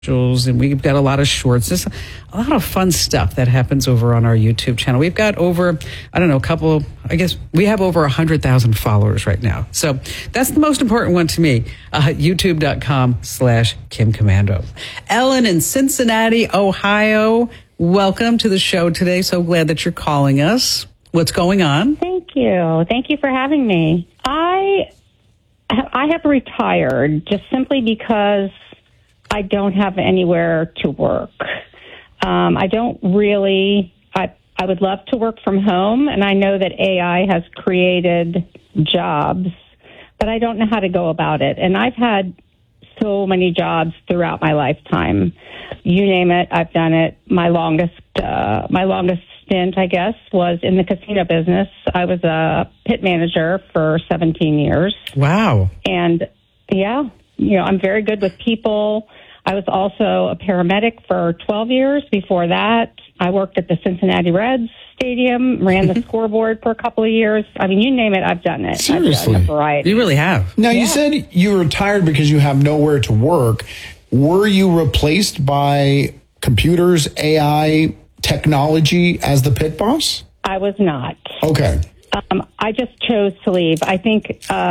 and we've got a lot of shorts. There's a lot of fun stuff that happens over on our YouTube channel. We've got over, we have over 100,000 followers right now. So that's the most important one to me. YouTube.com/Kim Komando. Ellen in Cincinnati, Ohio. Welcome to the show today. So glad that you're calling us. What's going on? Thank you. Thank you for having me. I have retired just simply because I don't have anywhere to work. I don't really, I would love to work from home, and I know that AI has created jobs, but I don't know how to go about it. And I've had so many jobs throughout my lifetime. You name it, I've done it. My longest stint, I guess, was in the casino business. I was a pit manager for 17 years. Wow. And yeah, I'm very good with people. I was also a paramedic for 12 years. Before that, I worked at the Cincinnati Reds Stadium, ran the scoreboard for a couple of years. I mean, you name it, I've done it. Seriously? I've done a variety. You really have. Now, you said you retired because you have nowhere to work. Were you replaced by computers, AI, technology as the pit boss? I was not. Okay. I just chose to leave. I think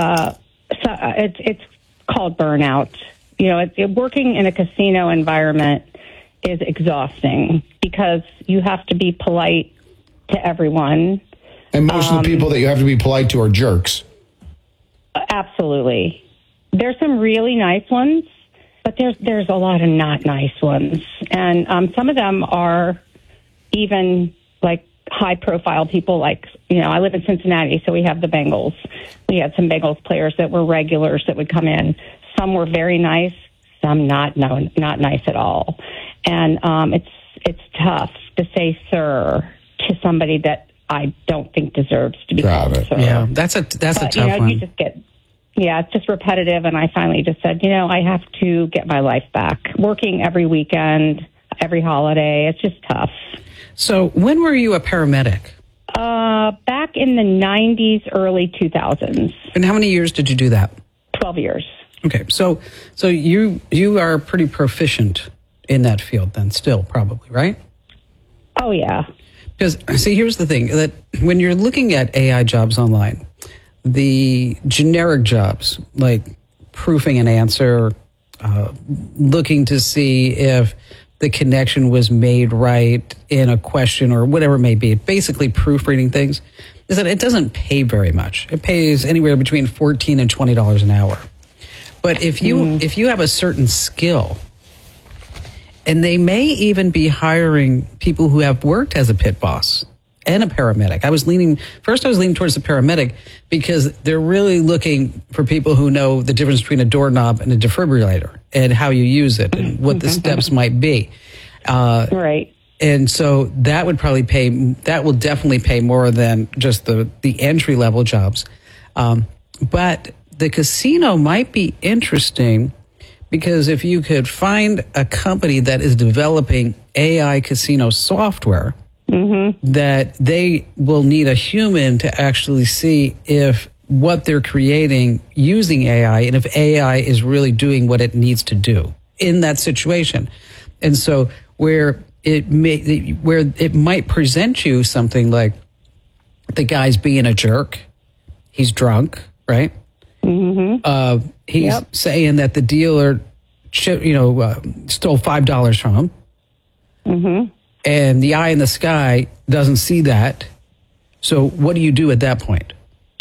it's called burnout. Working in a casino environment is exhausting because you have to be polite to everyone. And most of the people that you have to be polite to are jerks. Absolutely. There's some really nice ones, but there's a lot of not nice ones. And some of them are even like high-profile people like, I live in Cincinnati, so we have the Bengals. We had some Bengals players that were regulars that would come in. Some were very nice, some not nice at all. And it's tough to say sir to somebody that I don't think deserves to be called sir. Yeah, that's a tough one. You just get, it's just repetitive. And I finally just said, I have to get my life back. Working every weekend, every holiday, it's just tough. So when were you a paramedic? Back in the 90s, early 2000s. And how many years did you do that? 12 years. Okay, so you are pretty proficient in that field then still, probably, right? Oh, yeah. Because, see, here's the thing, that when you're looking at AI jobs online, the generic jobs, like proofing an answer, looking to see if the connection was made right in a question or whatever it may be, basically proofreading things, is that it doesn't pay very much. It pays anywhere between $14 and $20 an hour. But if you have a certain skill, and they may even be hiring people who have worked as a pit boss and a paramedic. I was leaning towards the paramedic because they're really looking for people who know the difference between a doorknob and a defibrillator and how you use it and what the steps might be. Right. And so that will definitely pay more than just the entry level jobs. But the casino might be interesting because if you could find a company that is developing AI casino software, that they will need a human to actually see if what they're creating using AI and if AI is really doing what it needs to do in that situation. And so where it might present you something like the guy's being a jerk, he's drunk, right? He's saying that the dealer, stole $5 from him, and the eye in the sky doesn't see that. So, what do you do at that point?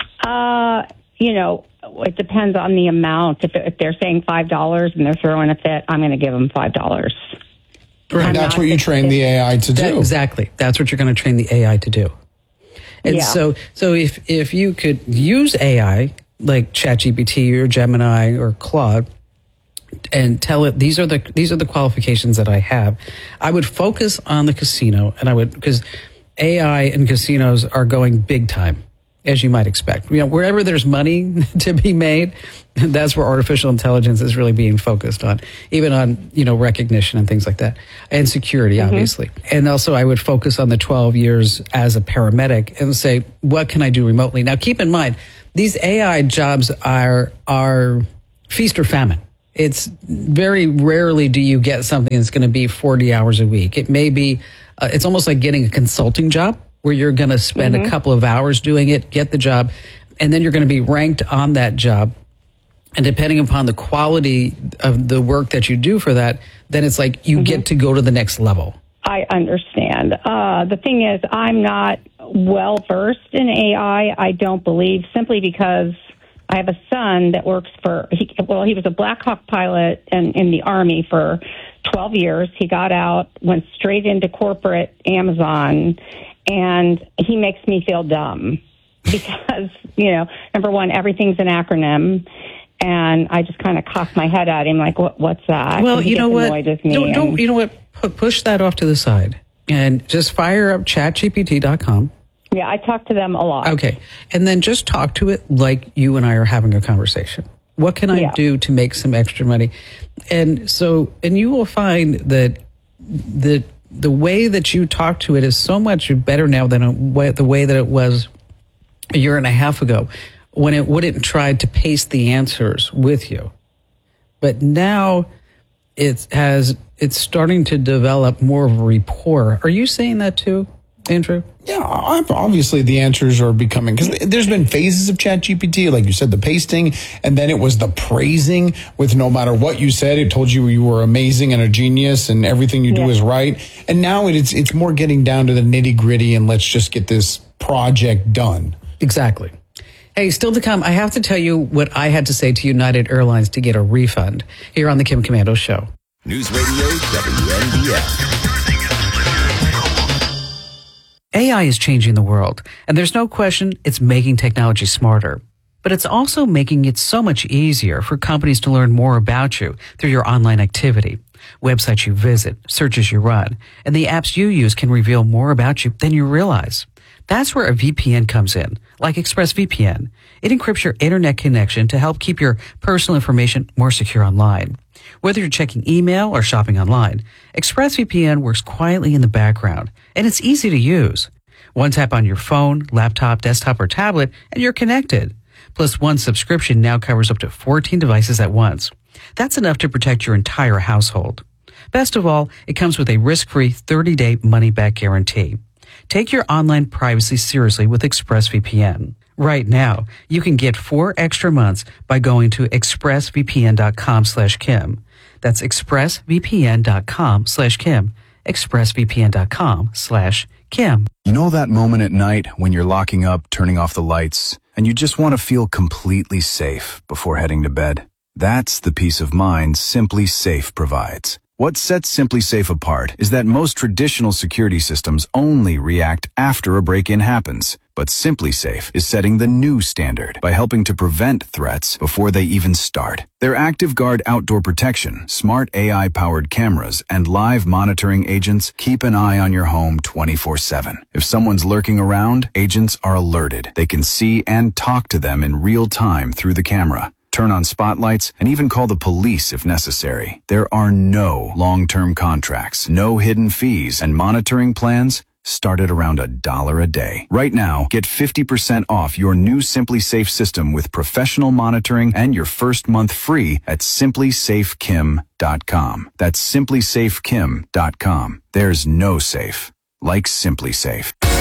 It depends on the amount. If they're saying $5 and they're throwing a fit, I'm going to give them $5. Right. That's what you train the AI to do. Exactly. That's what you're going to train the AI to do. And so if you could use AI like ChatGPT or Gemini or Claude and tell it these are the qualifications that I have, I would focus on the casino, and because AI and casinos are going big time, as you might expect. Wherever there's money to be made, that's where artificial intelligence is really being focused on, even on, recognition and things like that, and security, obviously. And also I would focus on the 12 years as a paramedic and say, what can I do remotely? Now, keep in mind, these AI jobs are feast or famine. It's very rarely do you get something that's going to be 40 hours a week. It may be, it's almost like getting a consulting job where you're going to spend a couple of hours doing it, get the job, and then you're going to be ranked on that job. And depending upon the quality of the work that you do for that, then it's like you get to go to the next level. I understand. The thing is, I'm not well versed in AI, I don't believe, simply because I have a son that works he was a Black Hawk pilot in the Army for 12 years. He got out, went straight into corporate Amazon, and he makes me feel dumb because, number one, everything's an acronym. And I just kind of cock my head at him like, what's that? Well, you know what? Don't, you know what? Push that off to the side and just fire up chatgpt.com. Yeah, I talk to them a lot. Okay. And then just talk to it like you and I are having a conversation. What can I do to make some extra money? And you will find that the way that you talk to it is so much better now than the way that it was a year and a half ago, when it wouldn't try to paste the answers with you. But now it's starting to develop more of a rapport. Are you saying that too, Andrew? Yeah, obviously the answers are becoming, because there's been phases of ChatGPT, like you said, the pasting, and then it was the praising with no matter what you said, it told you were amazing and a genius and everything you do is right. And now it's more getting down to the nitty gritty and let's just get this project done. Exactly. Hey, still to come, I have to tell you what I had to say to United Airlines to get a refund here on the Kim Komando Show. News Radio WNBF. AI is changing the world, and there's no question it's making technology smarter. But it's also making it so much easier for companies to learn more about you through your online activity. Websites you visit, searches you run, and the apps you use can reveal more about you than you realize. That's where a VPN comes in, like ExpressVPN. It encrypts your internet connection to help keep your personal information more secure online. Whether you're checking email or shopping online, ExpressVPN works quietly in the background, and it's easy to use. One tap on your phone, laptop, desktop, or tablet, and you're connected. Plus, one subscription now covers up to 14 devices at once. That's enough to protect your entire household. Best of all, it comes with a risk-free 30-day money-back guarantee. Take your online privacy seriously with ExpressVPN. Right now, you can get 4 extra months by going to expressvpn.com/Kim. That's expressvpn.com/Kim. expressvpn.com/Kim. You know that moment at night when you're locking up, turning off the lights, and you just want to feel completely safe before heading to bed? That's the peace of mind Simply Safe provides. What sets Simply Safe apart is that most traditional security systems only react after a break-in happens. But Simply Safe is setting the new standard by helping to prevent threats before they even start. Their ActiveGuard outdoor protection, smart AI-powered cameras, and live monitoring agents keep an eye on your home 24/7. If someone's lurking around, agents are alerted. They can see and talk to them in real time through the camera. Turn on spotlights, and even call the police if necessary. There are no long-term contracts, no hidden fees, and monitoring plans start at around $1 a day. Right now, get 50% off your new Simply Safe system with professional monitoring and your first month free at simplysafekim.com. That's simplysafekim.com. There's no safe like Simply Safe.